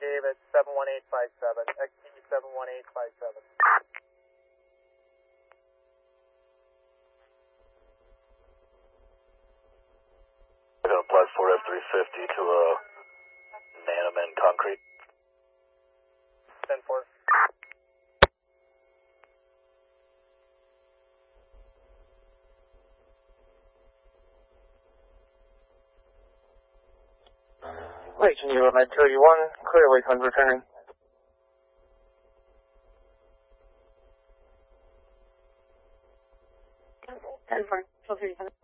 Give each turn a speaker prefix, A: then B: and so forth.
A: David 71857, XT 71857.
B: Apply 4F350 to Nanaman Concrete.
A: 10-4.
C: Wait, can you med 281? Clearly, I'm returning.
D: 10-4, 1237.